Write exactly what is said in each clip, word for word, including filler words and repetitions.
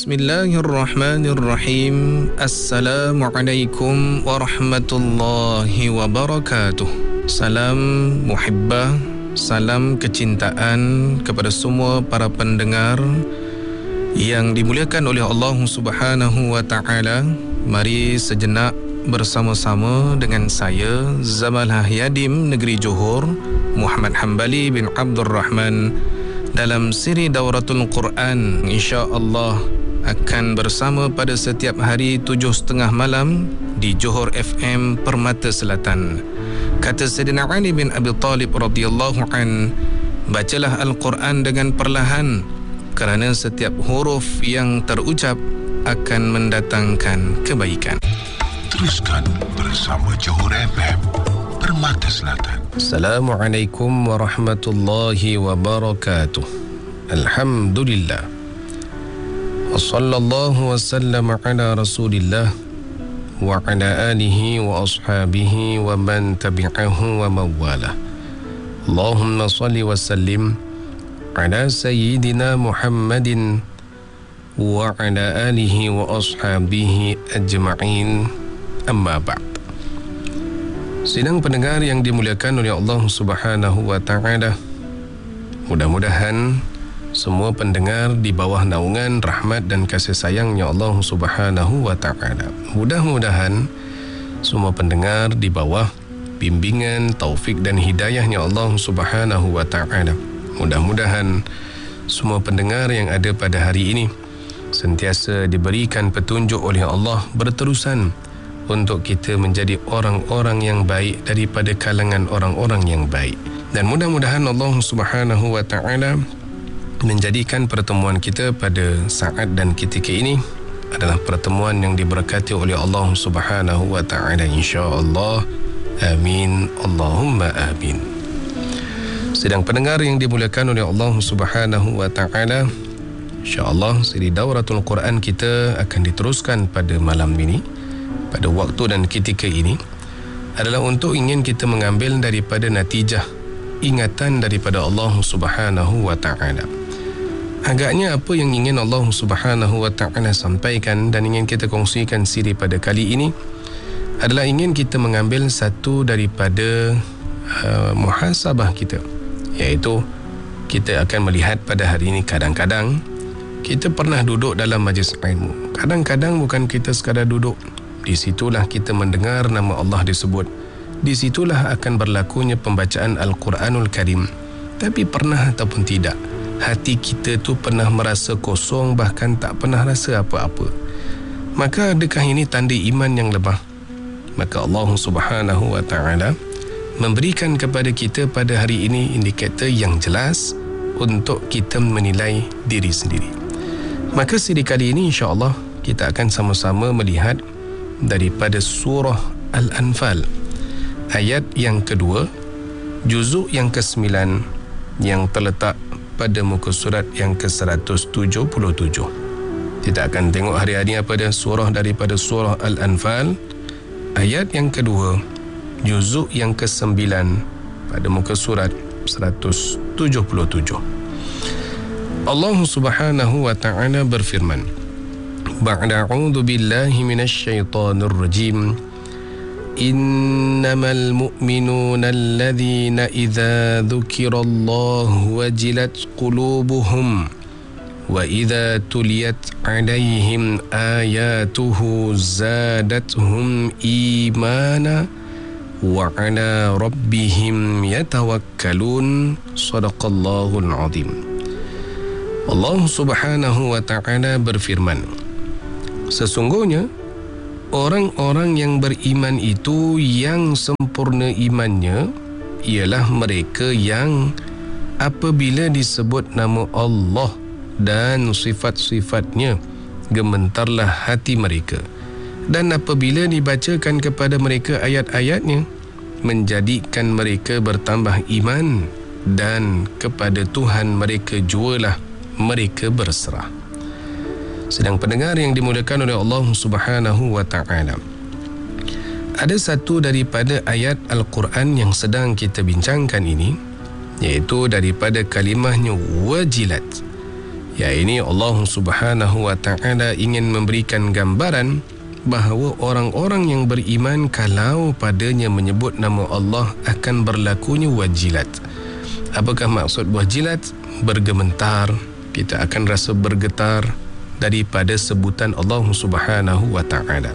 Bismillahirrahmanirrahim. Assalamualaikum warahmatullahi wabarakatuh. Salam muhibbah, salam kecintaan kepada semua para pendengar yang dimuliakan oleh Allah Subhanahu wa taala. Mari sejenak bersama-sama dengan saya Zamalah Yadim Negeri Johor, Muhammad Hambali bin Abdul Rahman, dalam siri Dauratul Quran. InsyaAllah akan bersama pada setiap hari tujuh setengah malam di Johor F M Permata Selatan. Kata Sayyidina Ali bin Abi Talib radhiyallahu an, bacalah Al-Quran dengan perlahan, kerana setiap huruf yang terucap akan mendatangkan kebaikan. Teruskan bersama Johor F M Permata Selatan. Assalamualaikum warahmatullahi wabarakatuh. Alhamdulillah. Wa sallallahu wa sallam ala Rasulillah wa ala alihi wa ashabihi wa man tabi'ahu wa mawala. Allahumma salli wa sallim ala sayyidina Muhammadin wa ala alihi wa ashabihi ajma'in. Amma ba'd. Sidang pendengar yang dimuliakan oleh Allah Subhanahu wa taala, mudah-mudahan semua pendengar di bawah naungan rahmat dan kasih sayangnya Allah Subhanahu wa taala. Mudah-mudahan semua pendengar di bawah bimbingan, taufik dan hidayahnya Allah Subhanahu wa taala. Mudah-mudahan semua pendengar yang ada pada hari ini sentiasa diberikan petunjuk oleh Allah berterusan untuk kita menjadi orang-orang yang baik daripada kalangan orang-orang yang baik. Dan mudah-mudahan Allah Subhanahu wa taala menjadikan pertemuan kita pada saat dan ketika ini adalah pertemuan yang diberkati oleh Allah Subhanahu wa taala, insya-Allah. Amin. Allahumma amin. Sedang pendengar yang dimuliakan oleh Allah Subhanahu wa taala, insya-Allah siri Dauratul Quran kita akan diteruskan pada malam ini, pada waktu dan ketika ini, adalah untuk ingin kita mengambil daripada natijah ingatan daripada Allah Subhanahu wa taala. Agaknya apa yang ingin Allah Subhanahu wa taala sampaikan dan ingin kita kongsikan siri pada kali ini adalah ingin kita mengambil satu daripada uh, muhasabah kita, iaitu kita akan melihat pada hari ini, kadang-kadang kita pernah duduk dalam majlis ilmu, kadang-kadang bukan kita sekadar duduk. Di situlah kita mendengar nama Allah disebut. Di situlah akan berlakunya pembacaan Al-Quranul Karim. Tapi pernah ataupun tidak, hati kita tu pernah merasa kosong, bahkan tak pernah rasa apa-apa. Maka adakah ini tanda iman yang lemah? Maka Allah Subhanahu wa taala memberikan kepada kita pada hari ini indikator yang jelas untuk kita menilai diri sendiri. Maka siri kali ini insya-Allah kita akan sama-sama melihat daripada surah Al-Anfal, ayat yang kedua, juzuk yang kesembilan, yang terletak pada muka surat yang ke seratus tujuh puluh tujuh. Kita akan tengok hari-hari apa dia surah daripada surah Al-Anfal, ayat yang kedua, juzuk yang kesembilan, pada muka surat seratus tujuh puluh tujuh. Allah Subhanahu wa ta'ala berfirman, Ba'da a'udhu billahi minasyaitanir rajim. Innamal mu'minuna alladhina idza dzukirallahu wajilat qulubuhum wa idza tuliyat 'alaihim ayatuhu zadatuhum imana wa 'ala rabbihim yatawakkalun. Shadaqallahul 'azim. Allah Subhanahu wa ta'ala berfirman, sesungguhnya orang-orang yang beriman itu yang sempurna imannya ialah mereka yang apabila disebut nama Allah dan sifat-sifatnya, gementarlah hati mereka, dan apabila dibacakan kepada mereka ayat-ayatnya, menjadikan mereka bertambah iman, dan kepada Tuhan mereka jualah mereka berserah. Sedang pendengar yang dimuliakan oleh Allah Subhanahu wa taala, ada satu daripada ayat Al-Quran yang sedang kita bincangkan ini, iaitu daripada kalimahnya wajilat, Ya, ini Allah Subhanahu wa ta'ala ingin memberikan gambaran bahawa orang-orang yang beriman kalau padanya menyebut nama Allah akan berlakunya wajilat. Apakah maksud wajilat? Bergementar, kita akan rasa bergetar daripada sebutan Allah Subhanahu wa ta'ala.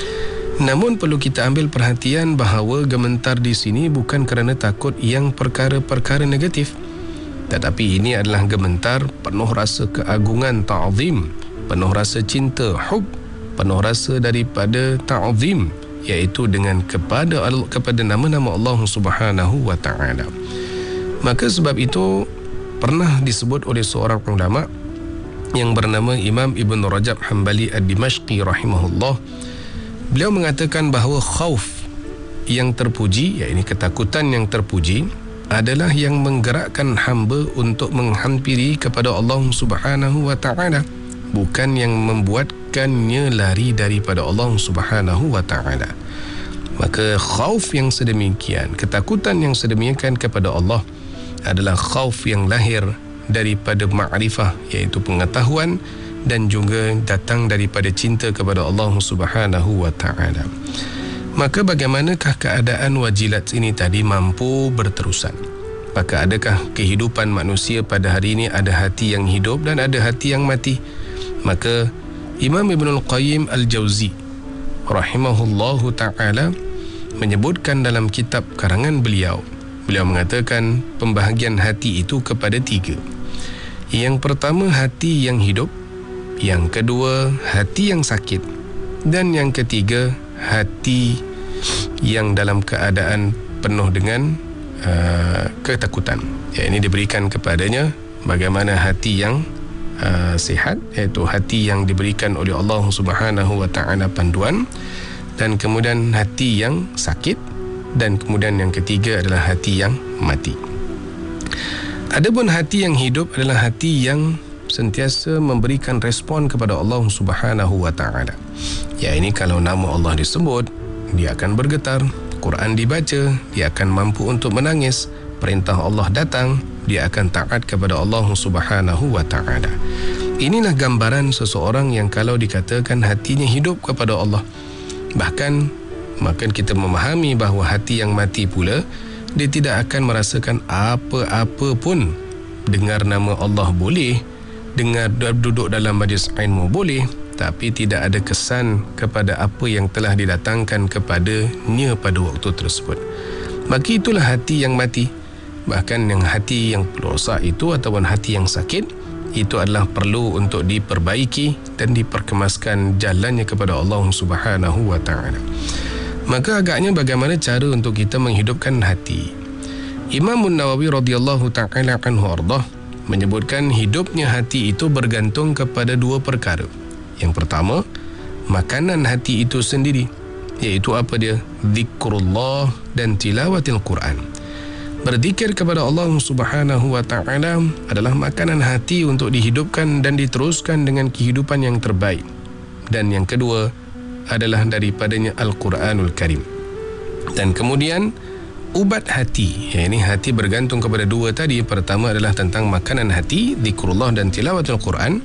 Namun perlu kita ambil perhatian bahawa gementar di sini bukan kerana takut yang perkara-perkara negatif, tetapi ini adalah gementar penuh rasa keagungan, ta'zim, penuh rasa cinta, hub, penuh rasa daripada ta'zim, iaitu dengan kepada kepada nama-nama Allah Subhanahu wa ta'ala. Maka sebab itu pernah disebut oleh seorang ulama yang bernama Imam Ibn Rajab Hanbali Ad-Dimashqi rahimahullah. Beliau mengatakan bahawa khauf yang terpuji, iaitu ketakutan yang terpuji, adalah yang menggerakkan hamba untuk menghampiri kepada Allah Subhanahu wa ta'ala, bukan yang membuatkannya lari daripada Allah Subhanahu wa ta'ala. Maka khauf yang sedemikian, ketakutan yang sedemikian kepada Allah adalah khauf yang lahir daripada ma'rifah, iaitu pengetahuan, dan juga datang daripada cinta kepada Allah Subhanahu wa ta'ala. Maka bagaimanakah keadaan wajilat ini tadi mampu berterusan? Maka adakah kehidupan manusia pada hari ini ada hati yang hidup dan ada hati yang mati? Maka Imam Ibnul Qayyim Al-Jauzi rahimahullahu ta'ala menyebutkan dalam kitab karangan beliau, beliau mengatakan pembahagian hati itu kepada tiga. Yang pertama, hati yang hidup. Yang kedua, hati yang sakit. Dan yang ketiga, hati yang dalam keadaan penuh dengan uh, ketakutan. Ya, ini diberikan kepadanya bagaimana hati yang uh, sihat, iaitu hati yang diberikan oleh Allah Subhanahu wa ta'ala panduan, dan kemudian hati yang sakit, dan kemudian yang ketiga adalah hati yang mati. Adapun hati yang hidup adalah hati yang sentiasa memberikan respon kepada Allah Subhanahu wa ta'ala. Ya, ini kalau nama Allah disebut, dia akan bergetar. Quran dibaca, dia akan mampu untuk menangis. Perintah Allah datang, dia akan taat kepada Allah Subhanahu wa ta'ala. Inilah gambaran seseorang yang kalau dikatakan hatinya hidup kepada Allah. Bahkan maka kita memahami bahawa hati yang mati pula, dia tidak akan merasakan apa-apa pun. Dengar nama Allah boleh, dengar duduk dalam majlis ilmu boleh, tapi tidak ada kesan kepada apa yang telah didatangkan kepadanya pada waktu tersebut. Maka itulah hati yang mati. Bahkan yang hati yang rosak itu ataupun hati yang sakit, itu adalah perlu untuk diperbaiki dan diperkemaskan jalannya kepada Allah Subhanahu wa ta'ala. Maka agaknya bagaimana cara untuk kita menghidupkan hati? Imam Nawawi radhiyallahu ta'ala anhu ardah menyebutkan hidupnya hati itu bergantung kepada dua perkara. Yang pertama, makanan hati itu sendiri, iaitu apa dia? Zikrullah dan tilawatil Quran. Berzikir kepada Allah Subhanahu wa ta'ala adalah makanan hati untuk dihidupkan dan diteruskan dengan kehidupan yang terbaik. Dan yang kedua adalah daripadanya Al-Quranul Karim. Dan kemudian ubat hati, ya, ini hati bergantung kepada dua tadi. Pertama adalah tentang makanan hati, zikrullah dan tilawatul Quran.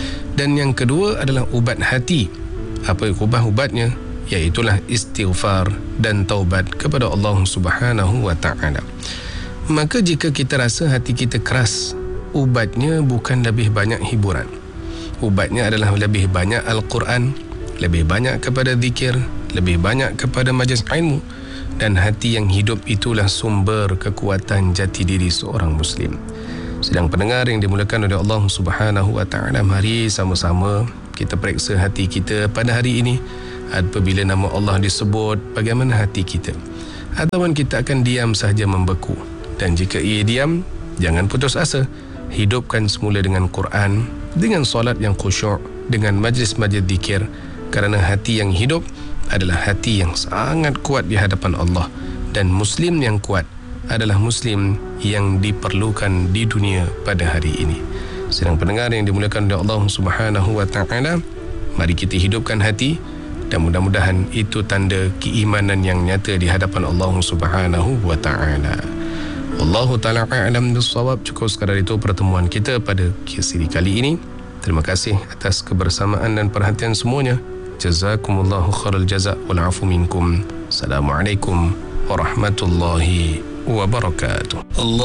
Dan yang kedua adalah ubat hati. Apa ubat-ubatnya? Iaitulah istighfar dan taubat kepada Allah Subhanahu wa ta'ala. Maka jika kita rasa hati kita keras, ubatnya bukan lebih banyak hiburan. Ubatnya adalah lebih banyak Al-Quran, lebih banyak kepada zikir, lebih banyak kepada majlis ilmu. Dan hati yang hidup itulah sumber kekuatan jati diri seorang Muslim. Sedang pendengar yang dimuliakan oleh Allah Subhanahu wa ta'ala, mari sama-sama kita periksa hati kita pada hari ini. Apabila nama Allah disebut, bagaimana hati kita? Ataupun kita akan diam sahaja membeku? Dan jika ia diam, jangan putus asa. Hidupkan semula dengan Quran, dengan solat yang khusyuk, dengan majlis-majlis zikir. Kerana hati yang hidup adalah hati yang sangat kuat di hadapan Allah. Dan Muslim yang kuat adalah Muslim yang diperlukan di dunia pada hari ini. Sedang pendengar yang dimuliakan oleh Allah Subhanahu wa ta'ala, mari kita hidupkan hati. Dan mudah-mudahan itu tanda keimanan yang nyata di hadapan Allah Subhanahu wa ta'ala. Wallahu ta'ala a'lam bissawab. Cukup sekadar itu pertemuan kita pada siri kali ini. Terima kasih atas kebersamaan dan perhatian semuanya. Jazakumullahu khairal jazak wal afu minkum. Assalamualaikum warahmatullahi wabarakatuh. Allah